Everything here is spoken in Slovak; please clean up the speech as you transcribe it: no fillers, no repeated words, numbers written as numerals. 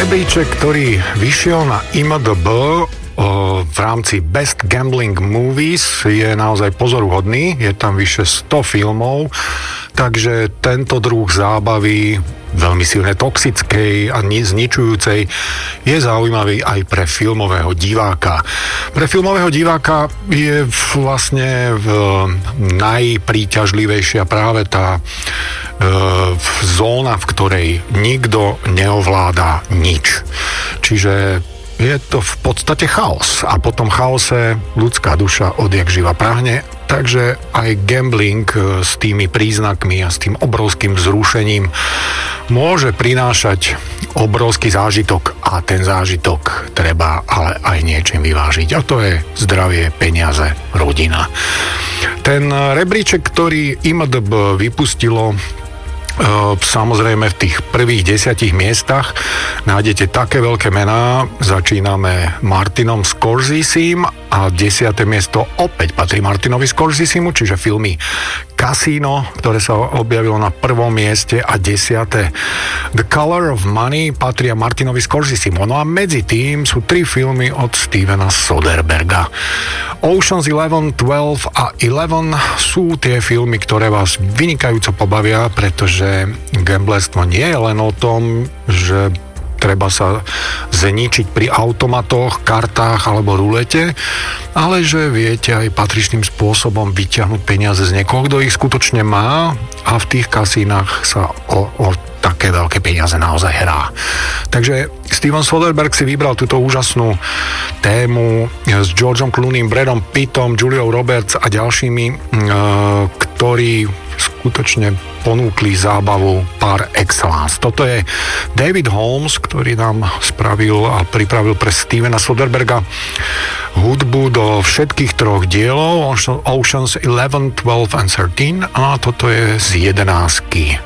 Rebríček, ktorý vyšiel na IMDb v rámci Best Gambling Movies, je naozaj pozoruhodný. Je tam vyše 100 filmov, takže tento druh zábavy, veľmi silne toxickej a zničujúcej, je zaujímavý aj pre filmového diváka. Pre filmového diváka je vlastne najpríťažlivejšia práve tá zóna, v ktorej nikto neovláda nič. Čiže je to v podstate chaos a po tom chaose ľudská duša odjak živa prahne, takže aj gambling s tými príznakmi a s tým obrovským vzrušením môže prinášať obrovský zážitok a ten zážitok treba ale aj niečím vyvážiť a to je zdravie, peniaze, rodina. Ten rebríček, ktorý IMDb vypustilo, samozrejme v tých prvých 10 miestach nájdete také veľké mená. Začíname Martinom Scorsesim a 10. miesto opäť patrí Martinovi Scorsesimu, čiže filmy Casino, ktoré sa objavilo na prvom mieste, a 10. The Color of Money patria Martinovi Scorsesimu. No a medzi tým sú 3 filmy od Stevena Soderberga. Ocean's 11, 12 a 11 sú tie filmy, ktoré vás vynikajúco pobavia, pretože gamblerstvo nie je len o tom, že treba sa zničiť pri automatoch, kartách alebo rulete, ale že viete aj patričným spôsobom vyťahnuť peniaze z niekoho, kto ich skutočne má, a v tých kasínach sa o také veľké peniaze naozaj hrá. Takže Steven Soderbergh si vybral túto úžasnú tému s Georgeom Clooneym, Bradom Pittom, Juliou Roberts a ďalšími, ktorí skutočne ponúkli zábavu par excellence. Toto je David Holmes, ktorý nám spravil a pripravil pre Stevena Soderberga hudbu do všetkých 3 dielov, Ocean's 11, 12 and 13, a toto je z 11.